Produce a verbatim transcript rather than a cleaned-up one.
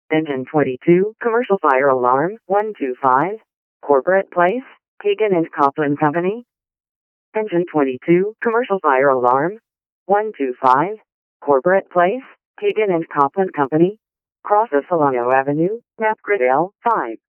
Engine twenty-two, Commercial Fire Alarm, one two five. Corporate Place, Kagan and Copland Company. Engine twenty-two, Commercial Fire Alarm, one two five. Corporate Place, Kagan and Copland Company. Cross of Solano Avenue, Napgridale, five.